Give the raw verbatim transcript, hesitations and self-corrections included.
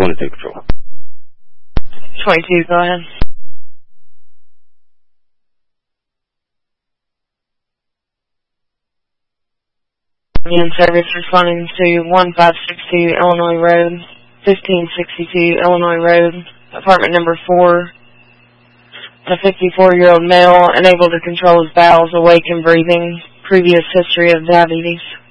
twenty-two Patrol. twenty-two, go ahead. Union Service responding to one five six two Illinois Road, fifteen sixty-two Illinois Road, apartment number four. A fifty-four-year-old male unable to control his bowels, awake and breathing, previous history of diabetes.